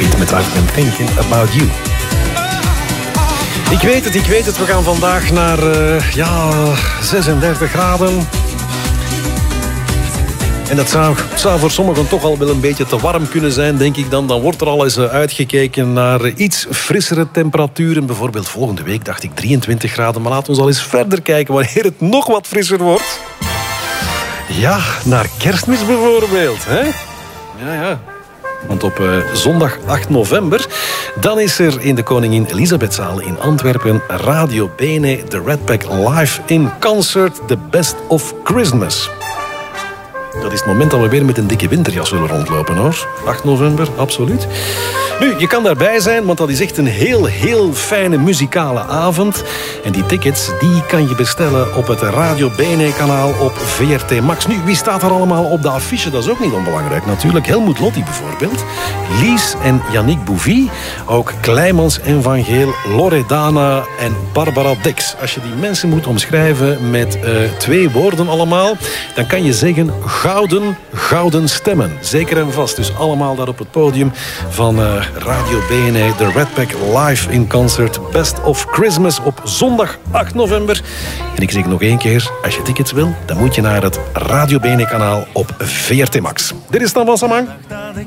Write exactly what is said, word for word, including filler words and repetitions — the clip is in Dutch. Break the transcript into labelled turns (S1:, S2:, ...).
S1: Beat met I've Been Thinking About You. Ik weet het, ik weet het. We gaan vandaag naar uh, ja, zesendertig graden. En dat zou, zou voor sommigen toch al wel een beetje te warm kunnen zijn, denk ik dan. Dan wordt er al eens uitgekeken naar iets frissere temperaturen. Bijvoorbeeld volgende week dacht ik drieëntwintig graden. Maar laten we al eens verder kijken wanneer het nog wat frisser wordt. Ja, naar Kerstmis bijvoorbeeld. Hè? Ja, ja. Want op uh, zondag acht november, dan is er in de Koningin Elisabethzaal in Antwerpen Radio Bene, de Red Pack live in concert, The Best of Christmas. Dat is het moment dat we weer met een dikke winterjas willen rondlopen, hoor. acht november, absoluut. Nu, je kan daarbij zijn, want dat is echt een heel, heel fijne muzikale avond. En die tickets, die kan je bestellen op het Radio Bene-kanaal op V R T Max. Nu, wie staat er allemaal op de affiche? Dat is ook niet onbelangrijk, natuurlijk. Helmoet Lotti bijvoorbeeld. Lies en Yannick Bouvy. Ook Kleimans en Van Geel, Loredana en Barbara Dex. Als je die mensen moet omschrijven met uh, twee woorden allemaal, dan kan je zeggen gouden, gouden stemmen. Zeker en vast. Dus allemaal daar op het podium van uh, Radio Bene, de Red Pack live in concert. Best of Christmas op zondag acht november. En ik zeg nog één keer, als je tickets wil, dan moet je naar het Radio Bene kanaal op V R T Max. Dit is Dan van Samang.